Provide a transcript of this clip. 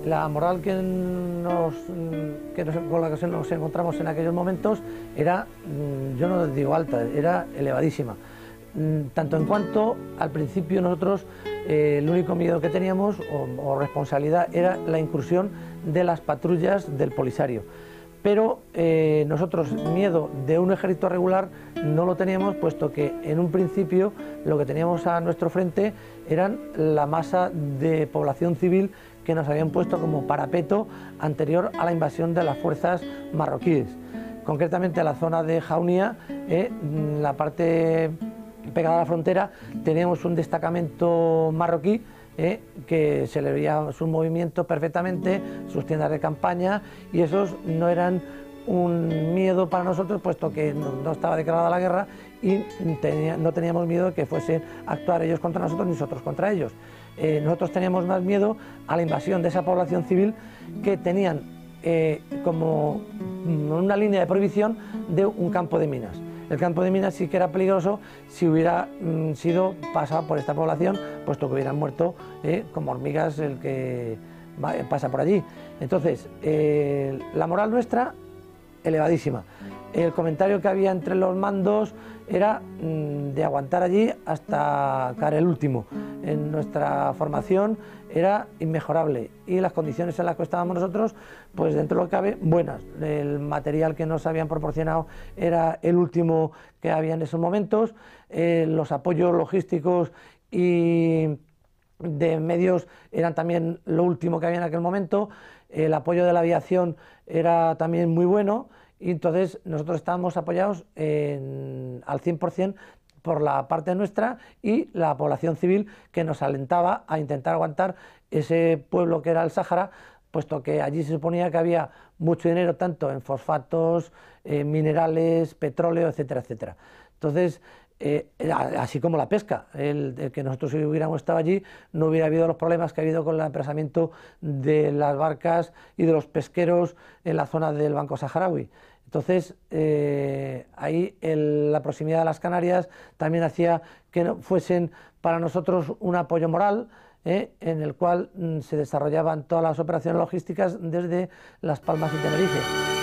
La moral con la que nos encontramos en aquellos momentos era, yo no digo alta, era elevadísima. Tanto en cuanto al principio nosotros el único miedo que teníamos o responsabilidad era la incursión de las patrullas del Polisario. Pero nosotros miedo de un ejército regular no lo teníamos, puesto que en un principio lo que teníamos a nuestro frente eran la masa de población civil que nos habían puesto como parapeto anterior a la invasión de las fuerzas marroquíes. Concretamente en la zona de Jaunia, la parte pegada a la frontera, teníamos un destacamento marroquí que se le veía su movimiento perfectamente, sus tiendas de campaña, y esos no eran un miedo para nosotros, puesto que no estaba declarada la guerra y no teníamos miedo de que fuesen a actuar ellos contra nosotros ni nosotros contra ellos. Nosotros teníamos más miedo a la invasión de esa población civil que tenían como una línea de prohibición de un campo de minas. El campo de minas sí que era peligroso si hubiera sido pasado por esta población, puesto que hubieran muerto como hormigas el que pasa por allí. Entonces, la moral nuestra, elevadísima. El comentario que había entre los mandos era de aguantar allí hasta caer el último. En nuestra formación era inmejorable y las condiciones en las que estábamos nosotros, pues dentro de lo que cabe, buenas. El material que nos habían proporcionado era el último que había en esos momentos, los apoyos logísticos y de medios eran también lo último que había en aquel momento, el apoyo de la aviación era también muy bueno, y entonces nosotros estábamos apoyados al 100% por la parte nuestra y la población civil que nos alentaba a intentar aguantar ese pueblo que era el Sáhara, puesto que allí se suponía que había mucho dinero tanto en fosfatos, minerales, petróleo, etcétera, etcétera. Entonces, así como la pesca, el que nosotros hubiéramos estado allí no hubiera habido los problemas que ha habido con el apresamiento de las barcas y de los pesqueros en la zona del Banco Saharaui. Entonces, ahí la proximidad de las Canarias también hacía que no fuesen para nosotros un apoyo moral, en el cual se desarrollaban todas las operaciones logísticas desde Las Palmas y Tenerife.